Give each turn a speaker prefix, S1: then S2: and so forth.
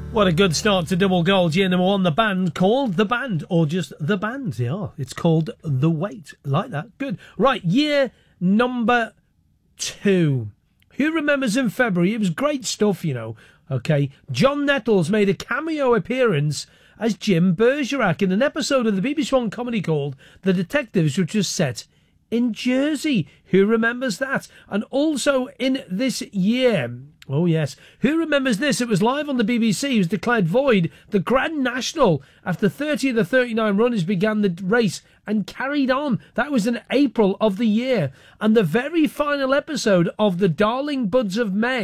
S1: What a good start to Double Gold. Year number one, the band called The Band, or just The Band. Yeah, it's called The Wait. Like that. Good. Right, year number two. Who remembers in February? It was great stuff, you know. Okay, John Nettles made a cameo appearance as Jim Bergerac in an episode of the BBC One comedy called The Detectives, which was set in Jersey. Who remembers that? And also in this year, oh yes, who remembers this? It was live on the BBC. It was declared void. The Grand National, after 30 of the 39 runners, began the race and carried on. That was in April of the year. And the very final episode of The Darling Buds of May